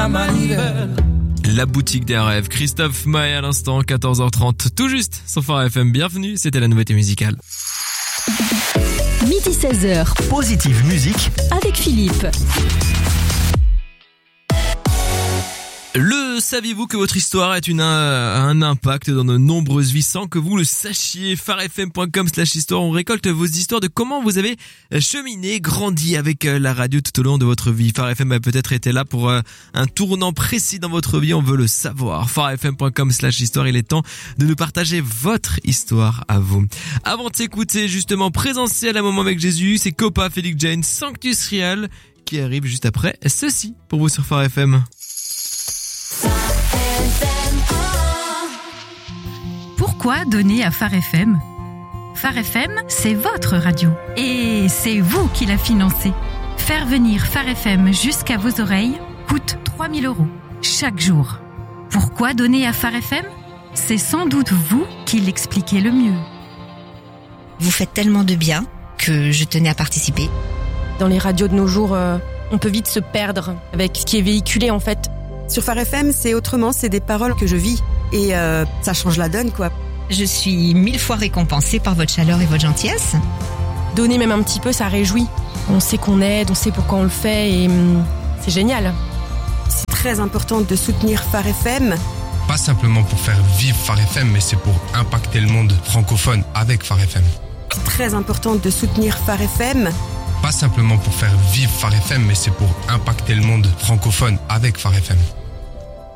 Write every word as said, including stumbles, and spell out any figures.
la manivelle. La boutique des rêves, Christophe Maé à l'instant, quatorze heures trente, tout juste, sur Phare F M. Bienvenue, c'était la nouveauté musicale. Midi seize heures, Positive Musique avec Philippe. Le saviez-vous que votre histoire est une, a un impact dans de nombreuses vies sans que vous le sachiez? farfm point com slash histoire, on récolte vos histoires de comment vous avez cheminé, grandi avec la radio tout au long de votre vie. Phare F M a peut-être été là pour un tournant précis dans votre vie, on veut le savoir. farfm point com slash histoire, il est temps de nous partager votre histoire à vous. Avant de s'écouter justement Présentiel à un moment avec Jésus, c'est Copa, Félix Jane, Sanctus Real qui arrive juste après ceci pour vous sur Phare F M. Pourquoi donner à Phare F M? Phare F M, c'est votre radio. Et c'est vous qui la financez. Faire venir Phare F M jusqu'à vos oreilles coûte trois mille euros chaque jour. Pourquoi donner à Phare F M? C'est sans doute vous qui l'expliquez le mieux. Vous faites tellement de bien que je tenais à participer. Dans les radios de nos jours, euh, on peut vite se perdre avec ce qui est véhiculé en fait. Sur Phare F M, c'est autrement, c'est des paroles que je vis et euh, ça change la donne quoi. Je suis mille fois récompensée par votre chaleur et votre gentillesse. Donner même un petit peu, ça réjouit. On sait qu'on aide, on sait pourquoi on le fait et hum, c'est génial. C'est très important de soutenir Phare F M. Pas simplement pour faire vivre Phare F M, mais c'est pour impacter le monde francophone avec Phare F M. C'est très important de soutenir Phare F M. Pas simplement pour faire vivre Phare F M, mais c'est pour impacter le monde francophone avec Phare F M.